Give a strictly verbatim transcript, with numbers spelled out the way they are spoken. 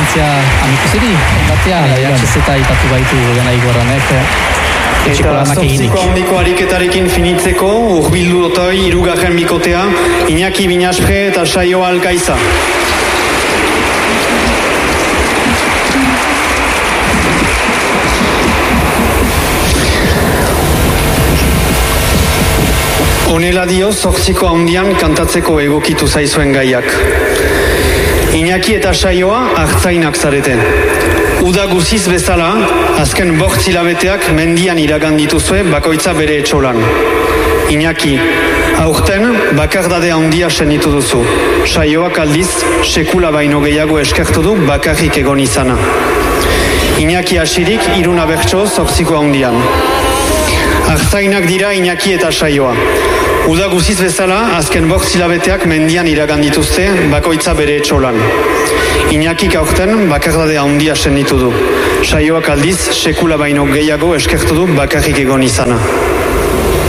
presentzia amiku ziri, batea, jatxez eta ipatu baitu Jonai Gorranek. Eta zortziko handiko ariketarekin finitzeko, urbildu dotoi hirugarren bikotea, Iñaki Binaspre eta Saio Alkaiza. Honela dio zortziko handian kantatzeko egokitu zaizuen gaiak. Iñaki eta Saioa hartzainak zareten. Uda guziz bezala, azken bortz hilabeteak mendian iragan dituzue bakoitza bere etxolan. Iñaki, aurten bakardade handia senitu duzu. Saioak aldiz, sekula baino gehiago eskertu du bakarrik egon izana. Iñaki hasirik iruna bertso zortziko handian. Hartzainak dira Iñaki eta Saioa. Uda guziz bezala, azken bortz hilabeteak mendian iragan dituzte bakoitza bere etxolan. Iñakik aurten bakardade handia senitu du. Saioak aldiz, sekula baino gehiago eskertu du bakarrik egon izana.